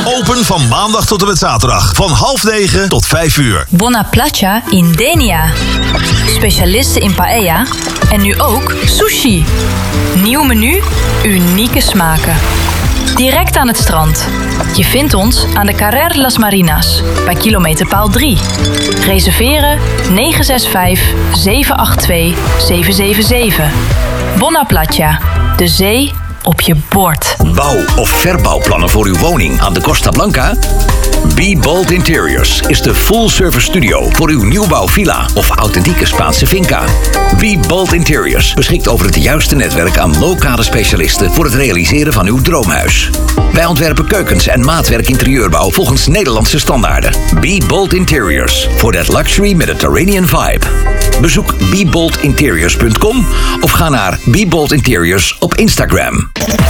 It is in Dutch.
Open van maandag tot en met zaterdag. Van 8:30 tot 5:00. Bona Playa in Denia. Specialisten in paella en nu ook sushi. Nieuw menu, unieke smaken. Direct aan het strand. Je vindt ons aan de Carrer Las Marinas, bij kilometerpaal 3. Reserveren 965 782 777. Bona Playa, de zee op je bord. Bouw- of verbouwplannen voor uw woning aan de Costa Blanca? Be Bold Interiors is de full-service studio voor uw nieuwbouwvilla of authentieke Spaanse finca. Be Bold Interiors beschikt over het juiste netwerk aan lokale specialisten voor het realiseren van uw droomhuis. Wij ontwerpen keukens en maatwerk interieurbouw volgens Nederlandse standaarden. Be Bold Interiors, voor that luxury Mediterranean vibe. Bezoek beboldinteriors.com of ga naar Be Bold Interiors op Instagram.